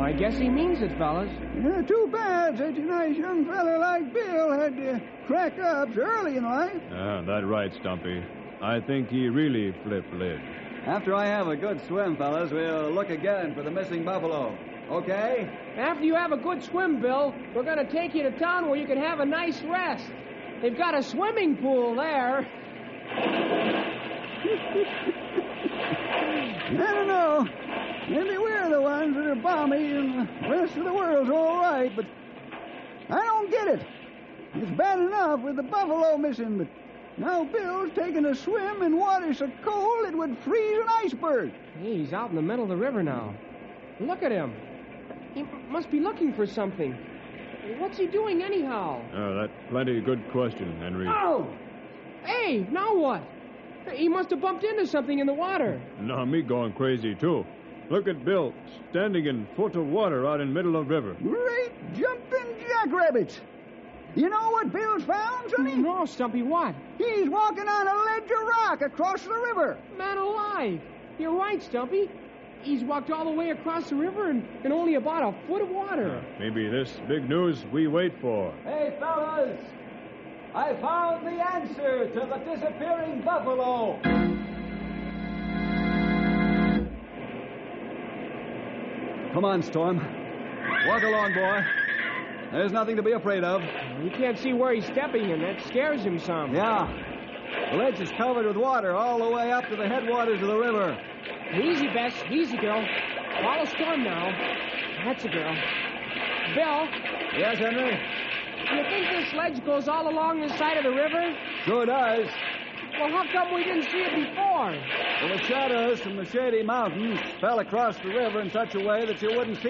I guess he means it, fellas. Too bad such a nice young fella like Bill had to crack up so early in life. That's right, Stumpy. I think he really flipped lid. After I have a good swim, fellas, we'll look again for the missing buffalo. Okay? After you have a good swim, Bill, we're going to take you to town where you can have a nice rest. They've got a swimming pool there. I don't know. Maybe we're the ones that are balmy and the rest of the world's all right, but I don't get it. It's bad enough with the buffalo missing, but now Bill's taking a swim in water so cold it would freeze an iceberg. Hey, he's out in the middle of the river now. Look at him. He must be looking for something. What's he doing anyhow? That's plenty good question, Henry. Oh! Hey, now what? He must have bumped into something in the water. Now me going crazy, too. Look at Bill, standing in foot of water out in middle of river. Great jumping jackrabbits. You know what Bill's found, Sonny? No, Stumpy, what? He's walking on a ledge of rock across the river. Man alive. You're right, Stumpy. He's walked all the way across the river in only about a foot of water. Maybe this big news we wait for. Hey, fellas! I found the answer to the disappearing buffalo. Come on, Storm. Walk along, boy. There's nothing to be afraid of. You can't see where he's stepping, and that scares him some. Yeah. The ledge is covered with water all the way up to the headwaters of the river. Easy, Bess. Easy, girl. Follow Storm now. That's a girl. Bill. Yes, Henry? Do you think this ledge goes all along the side of the river? Sure does. Well, how come we didn't see it before? Well, the shadows from the shady mountains fell across the river in such a way that you wouldn't see